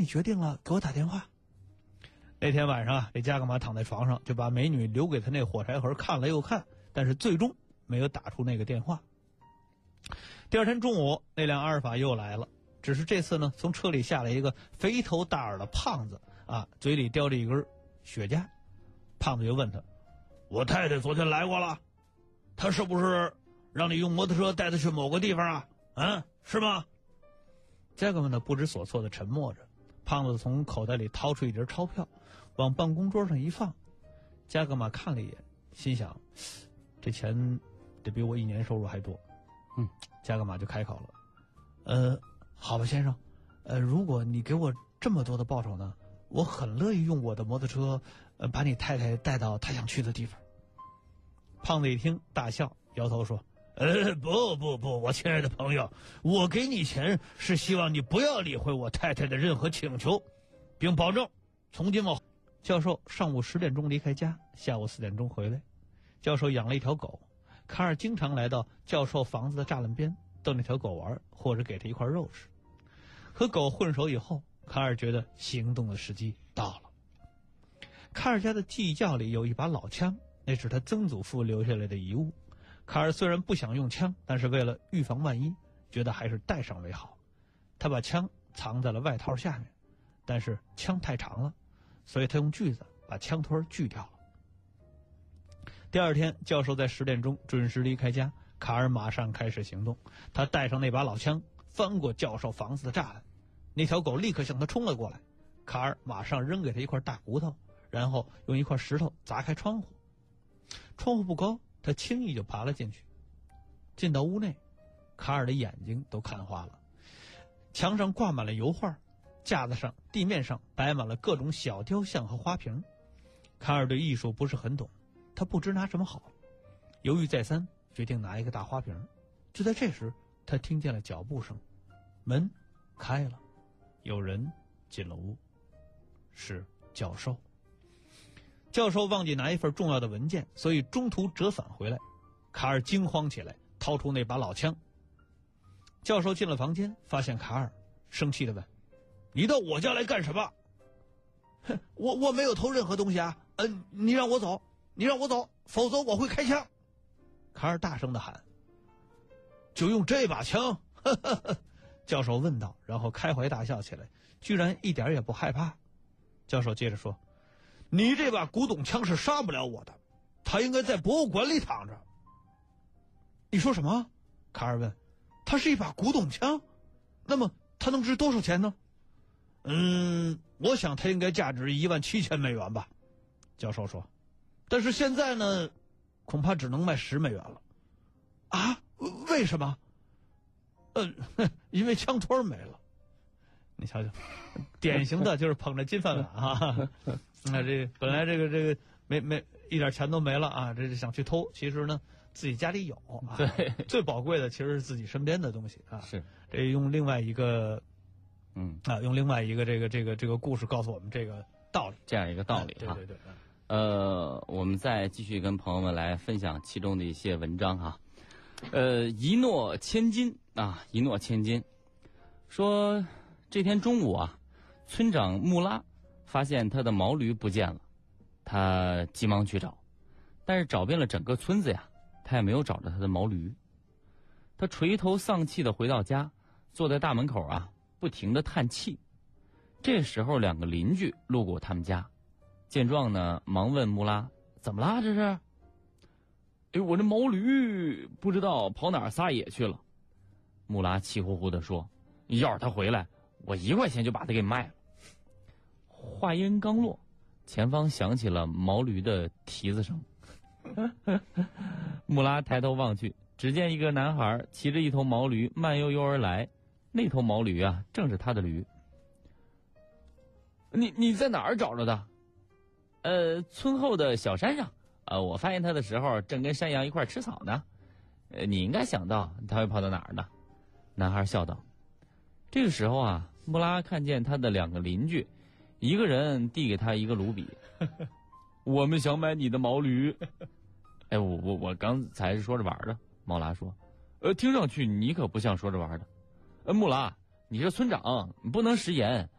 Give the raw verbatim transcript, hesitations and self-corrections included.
你决定了，给我打电话。那天晚上啊，这加格玛躺在床上，就把美女留给他那火柴盒看了又看，但是最终没有打出那个电话。第二天中午，那辆阿尔法又来了，只是这次呢，从车里下来一个肥头大耳的胖子啊，嘴里叼着一根雪茄。胖子就问他：“我太太昨天来过了，她是不是让你用摩托车带她去某个地方啊？嗯，是吗？”加格玛呢不知所措的沉默着。胖子从口袋里掏出一叠钞票，往办公桌上一放。加格玛看了一眼，心想：这钱得比我一年收入还多。嗯，加格玛就开口了：“呃，好吧，先生，呃，如果你给我这么多的报酬呢，我很乐意用我的摩托车，呃，把你太太带到她想去的地方。”胖子一听大笑，摇头说：“呃，不不不，我亲爱的朋友，我给你钱是希望你不要理会我太太的任何请求，并保证从今往后。”教授上午十点钟离开家，下午四点钟回来。教授养了一条狗，卡尔经常来到教授房子的栅栏边逗那条狗玩，或者给它一块肉吃。和狗混熟以后，卡尔觉得行动的时机到了。卡尔家的技窖里有一把老枪，那是他曾祖父留下来的遗物。卡尔虽然不想用枪，但是为了预防万一，觉得还是带上为好。他把枪藏在了外套下面，但是枪太长了，所以他用锯子把枪托锯掉了。第二天，教授在十点钟准时离开家，卡尔马上开始行动。他带上那把老枪，翻过教授房子的栅栏，那条狗立刻向他冲了过来。卡尔马上扔给他一块大骨头，然后用一块石头砸开窗户。窗户不高，他轻易就爬了进去。进到屋内，卡尔的眼睛都看花了。墙上挂满了油画，架子上、地面上摆满了各种小雕像和花瓶。卡尔对艺术不是很懂，他不知拿什么好，犹豫再三，决定拿一个大花瓶。就在这时，他听见了脚步声，门开了，有人进了屋，是教授。教授忘记拿一份重要的文件，所以中途折返回来。卡尔惊慌起来，掏出那把老枪。教授进了房间，发现卡尔，生气地问：“你到我家来干什么？”“哼，我我没有偷任何东西啊！嗯、呃，你让我走，你让我走，否则我会开枪！”卡尔大声地喊。“就用这把枪？”呵呵呵，教授问道，然后开怀大笑起来，居然一点也不害怕。教授接着说：“你这把古董枪是杀不了我的，它应该在博物馆里躺着。”“你说什么？”卡尔问。“它是一把古董枪？那么它能值多少钱呢？”“嗯，我想它应该价值一万七千美元吧。”教授说。“但是现在呢，恐怕只能卖十美元了。”“啊？为什么？”“呃，因为枪托没了。”你瞧瞧，典型的就是捧着金饭碗啊！那这本来这个这个没没一点钱都没了啊，这是想去偷，其实呢自己家里有啊。 对， 最宝贵的其实是自己身边的东西啊。 是， 这用另外一个， 嗯啊，用另外一个这个这个这个故事告诉我们这个道理， 这样一个道理啊。 对对对。 呃，我们再继续跟朋友们来分享其中的一些文章哈。呃，一诺千金啊，一诺千金，说。这天中午啊，村长穆拉发现他的毛驴不见了，他急忙去找，但是找遍了整个村子呀，他也没有找着他的毛驴。他垂头丧气地回到家，坐在大门口啊，不停地叹气。这时候，两个邻居路过他们家，见状呢，忙问穆拉：“怎么啦？这是？”“哎，我这毛驴不知道跑哪儿撒野去了。”穆拉气呼呼地说：“要是他回来，我一块钱就把它给卖了。”话音刚落，前方响起了毛驴的蹄子声。穆拉抬头望去，只见一个男孩骑着一头毛驴慢悠悠而来，那头毛驴啊，正是他的驴。你你在哪儿找着的？呃，村后的小山上。呃，我发现他的时候正跟山羊一块吃草呢。呃，你应该想到他会跑到哪儿呢？男孩笑道。这个时候啊，穆拉看见他的两个邻居，一个人递给他一个卢比。我们想买你的毛驴。哎，我我我刚才是说着玩的。穆拉说，呃，听上去你可不像说着玩的。呃，穆拉，你是村长，你不能食言。